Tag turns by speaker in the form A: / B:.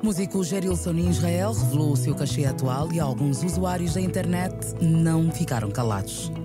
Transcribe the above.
A: Músico Gerilson em Israel revelou o seu cachê atual e alguns usuários da internet não ficaram calados.